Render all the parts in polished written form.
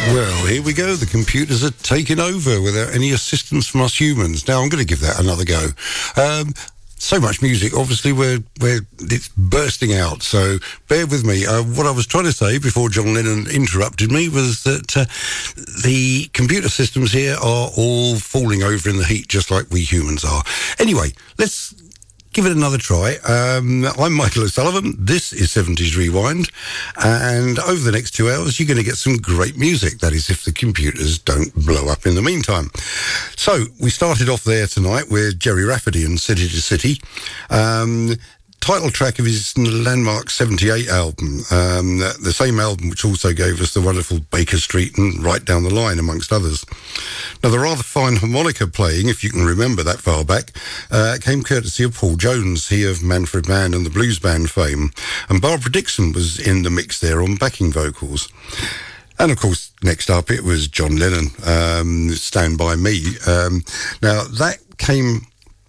Well, here we go. The computers are taking over without any assistance from us humans. Now, I'm going to give that another go. So much music, obviously, where it's bursting out. So bear with me. What I was trying to say before John Lennon interrupted me was that the computer systems here are all falling over in the heat, just like we humans are. Anyway, let's give it another try. I'm Michael O'Sullivan. This is 70s Rewind. And over the next 2 hours, you're going to get some great music. That is, if the computers don't blow up in the meantime. So, we started off there tonight with Gerry Rafferty and City to City. Title track of his landmark 78 album, the same album which also gave us the wonderful Baker Street and Right Down the Line, amongst others. Now, the rather fine harmonica playing, if you can remember that far back, came courtesy of Paul Jones, he of Manfred Mann and the Blues Band fame, and Barbara Dixon was in the mix there on backing vocals. And, of course, next up it was John Lennon, Stand By Me. Now, that came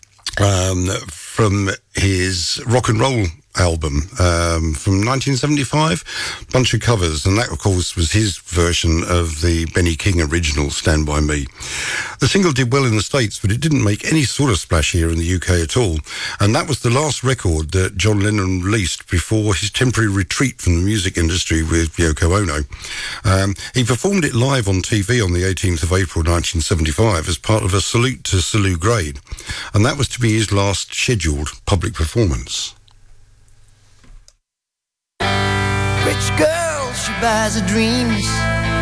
from his rock and roll album from 1975, bunch of covers, and that of course was his version of the Benny King original Stand By Me. The single did well in the States, but it didn't make any sort of splash here in the UK at all, and that was the last record that John Lennon released before his temporary retreat from the music industry with Yoko Ono. He performed it live on TV on the 18th of April 1975 as part of a salute to Salu Grade, and that was to be his last scheduled public performance. Rich girl, she buys her dreams